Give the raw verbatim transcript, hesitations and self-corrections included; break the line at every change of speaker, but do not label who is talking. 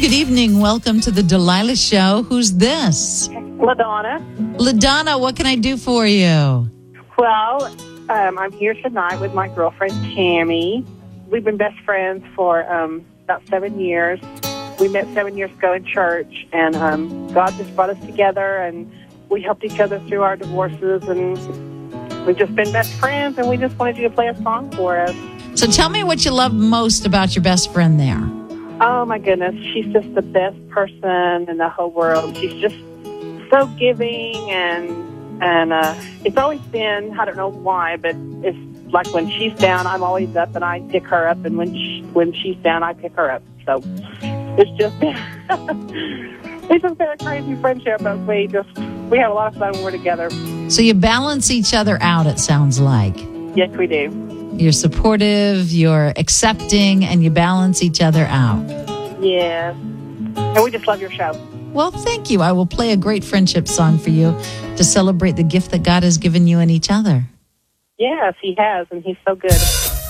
good evening. Welcome to the Delilah Show. Who's this?
LaDonna.
LaDonna, what can I do for you?
Well, um, I'm here tonight with my girlfriend, Tammy. We've been best friends for um, about seven years. We met seven years ago in church, and um, God just brought us together, and we helped each other through our divorces, and we've just been best friends, and we just wanted you to play a song for us.
So tell me what you love most about your best friend there.
Oh, my goodness. She's just the best person in the whole world. She's just so giving, and and uh, it's always been, I don't know why, but it's like when she's down, I'm always up, and I pick her up, and when she, when she's down, I pick her up. So it's just it's just been a crazy friendship, but we just we have a lot of fun when we're together.
So you balance each other out, it sounds like.
Yes, we do.
You're supportive, you're accepting, and you balance each other out.
Yes. And we just love your show.
Well, thank you. I will play a great friendship song for you to celebrate the gift that God has given you and each other.
Yes, he has, and he's so good.